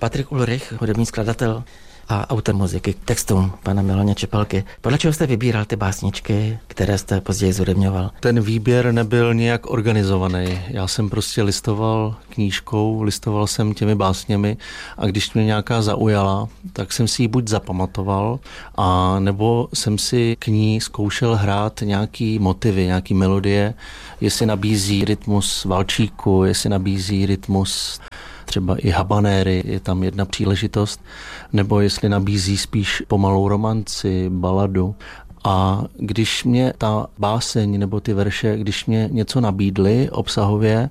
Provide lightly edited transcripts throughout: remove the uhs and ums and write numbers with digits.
Patrik Ulrich, hudební skladatel a autor muziky k textům pana Miloně Čepelky. Podle čeho jste vybíral ty básničky, které jste později zhudebňoval? Ten výběr nebyl nějak organizovaný. Já jsem prostě listoval knížkou, listoval jsem těmi básněmi a když mě nějaká zaujala, tak jsem si ji buď zapamatoval, a nebo jsem si k ní zkoušel hrát nějaký motivy, nějaký melodie, jestli nabízí rytmus valčíku, jestli nabízí rytmus třeba i habanéry, je tam jedna příležitost, nebo jestli nabízí spíš pomalou romanci, baladu. A když mě ta báseň nebo ty verše, když mě něco nabídly obsahově,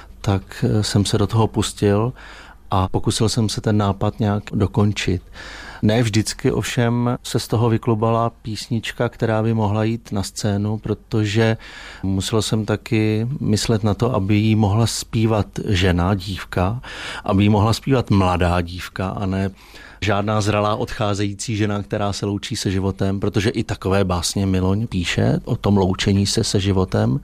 tak jsem se do toho pustil a pokusil jsem se ten nápad nějak dokončit. Ne vždycky ovšem se z toho vyklubala písnička, která by mohla jít na scénu, protože musel jsem taky myslet na to, aby jí mohla zpívat žena, dívka, aby jí mohla zpívat mladá dívka a ne žádná zralá odcházející žena, která se loučí se životem, protože i takové básně Miloň píše o tom loučení se životem.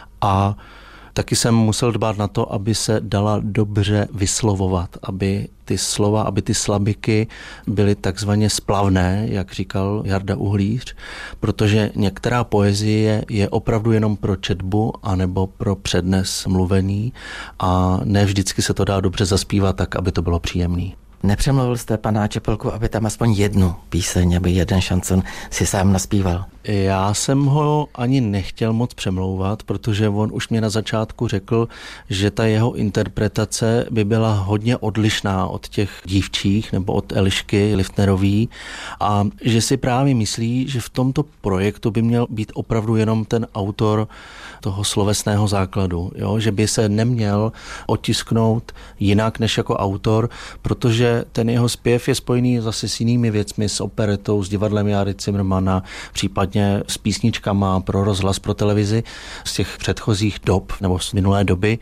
A taky jsem musel dbát na to, aby se dala dobře vyslovovat, aby ty slova, aby ty slabiky byly takzvaně splavné, jak říkal Jarda Uhlíř, protože některá poezie je opravdu jenom pro četbu anebo pro přednes mluvení a ne vždycky se to dá dobře zaspívat tak, aby to bylo příjemný. Nepřemluvil jste pana Čepelku, aby tam aspoň jednu píseň, aby jeden šanson si sám naspíval? Já jsem ho ani nechtěl moc přemlouvat, protože on už mě na začátku řekl, že ta jeho interpretace by byla hodně odlišná od těch dívčích nebo od Elišky Liftnerový a že si právě myslí, že v tomto projektu by měl být opravdu jenom ten autor toho slovesného základu, jo? Že by se neměl otisknout jinak než jako autor, protože ten jeho zpěv je spojený zase s jinými věcmi, s operetou, s divadlem Járy Cimrmana, případně s písničkama pro rozhlas, pro televizi z těch předchozích dob nebo z minulé doby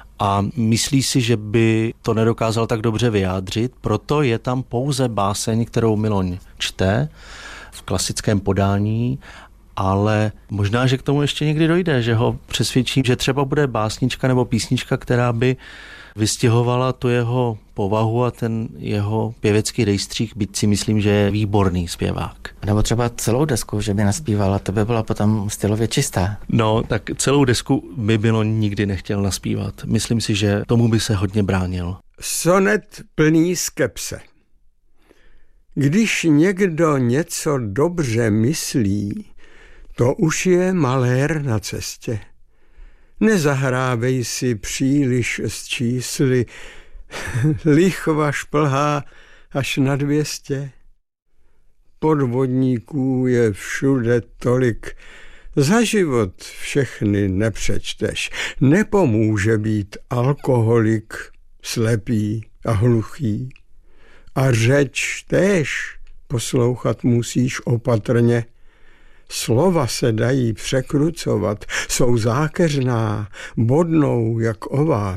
a myslí si, že by to nedokázal tak dobře vyjádřit, proto je tam pouze báseň, kterou Miloň čte v klasickém podání, ale možná, že k tomu ještě někdy dojde, že ho přesvědčí, že třeba bude básnička nebo písnička, která by vystihovala tu jeho povahu a ten jeho pěvecký rejstřík, byť si myslím, že je výborný zpěvák. Nebo třeba celou desku, že by naspívala, to by byla potom stylově čistá. No, tak celou desku by bylo nikdy nechtěl naspívat. Myslím si, že tomu by se hodně bránil. Sonet plný skepse. Když někdo něco dobře myslí, to už je malér na cestě. Nezahrávej si příliš s čísly, lichva šplhá až na 200. Podvodníků je všude tolik, za život všechny nepřečteš. Nepomůže být alkoholik, slepý a hluchý. A řeč též poslouchat musíš opatrně. Slova se dají překrucovat, jsou zákeřná, bodnou jak ovát.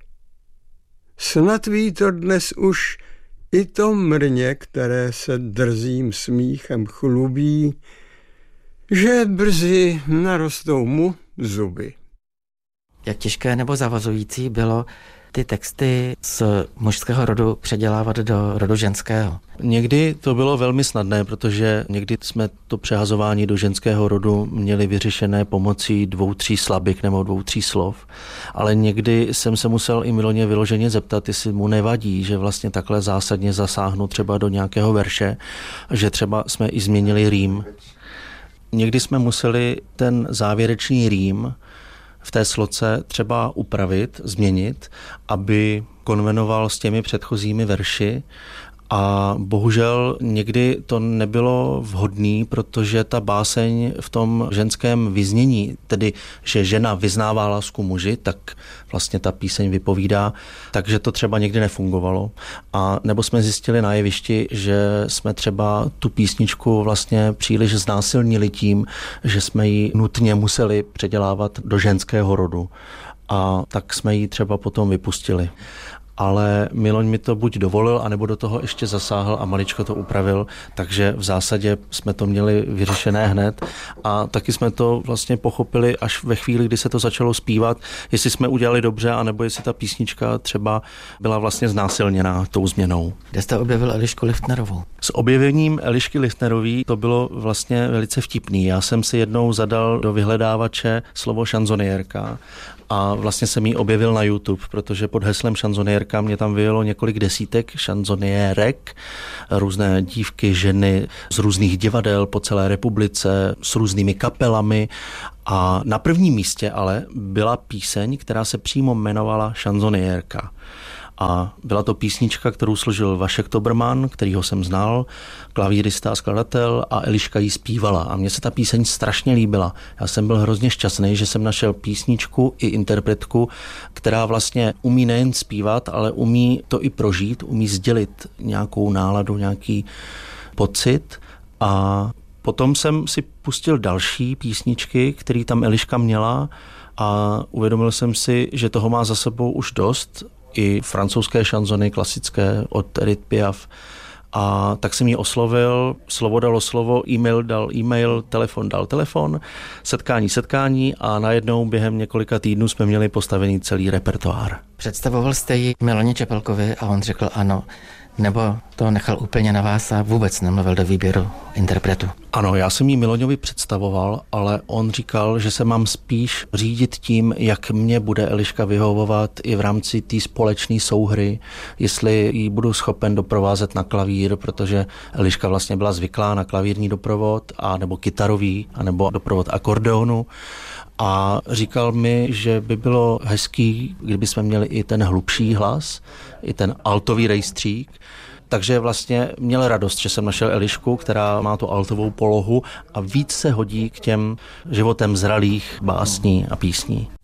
Snad ví to dnes už i to mrně, které se drzým smíchem chlubí, že brzy narostou mu zuby. Jak těžké nebo zavazující bylo ty texty z mužského rodu předělávat do rodu ženského? Někdy to bylo velmi snadné, protože někdy jsme to přehazování do ženského rodu měli vyřešené pomocí 2-3 slabik nebo 2-3 slov, ale někdy jsem se musel i Miloně vyloženě zeptat, jestli mu nevadí, že vlastně takhle zásadně zasáhnu třeba do nějakého verše, že třeba jsme i změnili rým. Někdy jsme museli ten závěrečný rým v té sloce třeba upravit, změnit, aby konvenoval s těmi předchozími verši a bohužel někdy to nebylo vhodné, protože ta báseň v tom ženském vyznění, tedy že žena vyznává lásku muži, tak vlastně ta píseň vypovídá, takže to třeba někdy nefungovalo. A nebo jsme zjistili na jevišti, že jsme třeba tu písničku vlastně příliš znásilnili tím, že jsme ji nutně museli předělávat do ženského rodu. A tak jsme ji třeba potom vypustili. ale Miloň mi to buď dovolil, anebo do toho ještě zasáhl a maličko to upravil, takže v zásadě jsme to měli vyřešené hned a taky jsme to vlastně pochopili až ve chvíli, kdy se to začalo zpívat, jestli jsme udělali dobře, anebo jestli ta písnička třeba byla vlastně znásilněná tou změnou. Kde jste objevil Elišku Lichtnerovou? S objevením Elišky Lichtnerové to bylo vlastně velice vtipný. Já jsem si jednou zadal do vyhledávače slovo šanzoniérka a vlastně jsem ji objevil na YouTube, protože pod heslem šanzoniérka mě tam vyjelo několik desítek šanzoniérek, různé dívky, ženy z různých divadel po celé republice, s různými kapelami a na prvním místě ale byla píseň, která se přímo jmenovala Šanzoniérka. A byla to písnička, kterou složil Vašek Toberman, kterýho jsem znal, klavírista a skladatel, a Eliška ji zpívala. A mně se ta píseň strašně líbila. Já jsem byl hrozně šťastný, že jsem našel písničku i interpretku, která vlastně umí nejen zpívat, ale umí to i prožít, umí sdělit nějakou náladu, nějaký pocit. A potom jsem si pustil další písničky, které tam Eliška měla a uvědomil jsem si, že toho má za sebou už dost, i francouzské šanzony klasické od Edith Piaf. A tak jsem ji oslovil, slovo dalo slovo, e-mail dal e-mail, telefon dal telefon, setkání a najednou během několika týdnů jsme měli postavený celý repertoár. Představoval jste ji Miloně Čepelkovi a on řekl ano, nebo to nechal úplně na vás a vůbec nemluvil do výběru interpretu? Ano, já jsem jí Miloňovi představoval, ale on říkal, že se mám spíš řídit tím, jak mě bude Eliška vyhovovat i v rámci té společné souhry, jestli ji budu schopen doprovázet na klavír, protože Eliška vlastně byla zvyklá na klavírní doprovod, a nebo kytarový, a nebo doprovod akordeonu. A říkal mi, že by bylo hezký, kdyby jsme měli i ten hlubší hlas, i ten altový rejstřík. Takže vlastně měl radost, že jsem našel Elišku, která má tu altovou polohu a víc se hodí k těm životem zralých básní a písní.